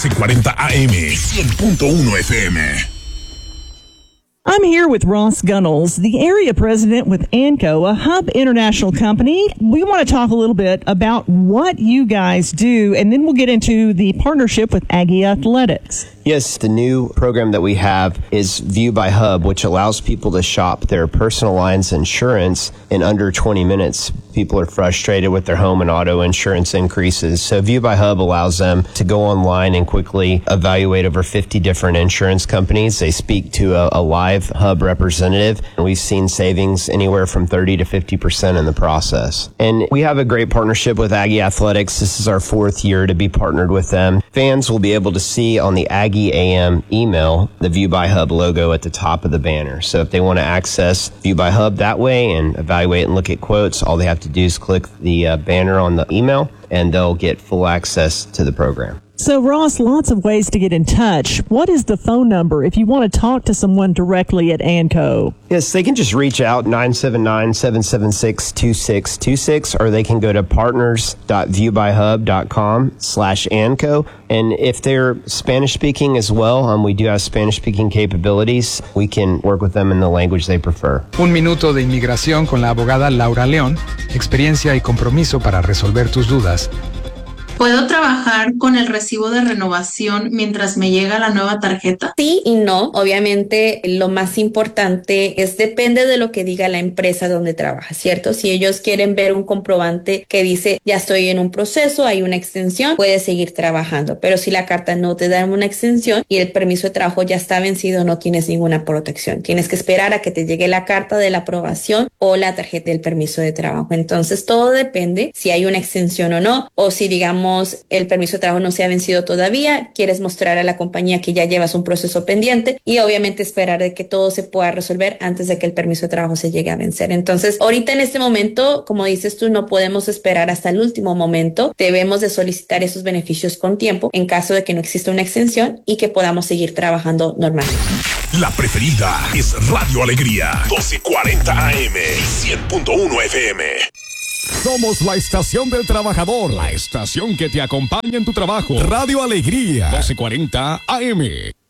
1240 AM, 100.1 FM. I'm here with Ross Gunnels, the area president with ANCO, a Hub International company. We want to talk a little bit about what you guys do, and then we'll get into the partnership with Aggie Athletics. Yes, the new program that we have is View by Hub, which allows people to shop their personal lines insurance in under 20 minutes. People are frustrated with their home and auto insurance increases. So View by Hub allows them to go online and quickly evaluate over 50 different insurance companies. They speak to a live Hub representative, and we've seen savings anywhere from 30 to 50% in the process. And we have a great partnership with Aggie Athletics. This is our 4th year to be partnered with them. Fans will be able to see on the Aggie AM email the View by Hub logo at the top of the banner. So if they want to access View by Hub that way and evaluate and look at quotes, all they have to do is click the banner on the email and they'll get full access to the program. So, Ross, lots of ways to get in touch. What is the phone number if you want to talk to someone directly at ANCO? Yes, they can just reach out, 979-776-2626, or they can go to partners.viewbyhub.com/ANCO. And if they're Spanish-speaking as well, we do have Spanish-speaking capabilities. We can work with them in the language they prefer. Un minuto de inmigración con la abogada Laura León. Experiencia y compromiso para resolver tus dudas. ¿Puedo trabajar con el recibo de renovación mientras me llega la nueva tarjeta? Sí y no. Obviamente, lo más importante depende de lo que diga la empresa donde trabaja, ¿cierto? Si ellos quieren ver un comprobante que dice, ya estoy en un proceso, hay una extensión, puedes seguir trabajando. Pero si la carta no te da una extensión y el permiso de trabajo ya está vencido, no tienes ninguna protección. Tienes que esperar a que te llegue la carta de la aprobación o la tarjeta del permiso de trabajo. Entonces, todo depende si hay una extensión o no, o si, digamos, el permiso de trabajo no se ha vencido todavía, quieres mostrar a la compañía que ya llevas un proceso pendiente y obviamente esperar de que todo se pueda resolver antes de que el permiso de trabajo se llegue a vencer. Entonces, ahorita en este momento, como dices tú, no podemos esperar hasta el último momento. Debemos de solicitar esos beneficios con tiempo en caso de que no exista una extensión y que podamos seguir trabajando normalmente. La preferida es Radio Alegría, 1240 AM, 100.1 FM. Somos la estación del trabajador, la estación que te acompaña en tu trabajo. Radio Alegría, 1240 AM.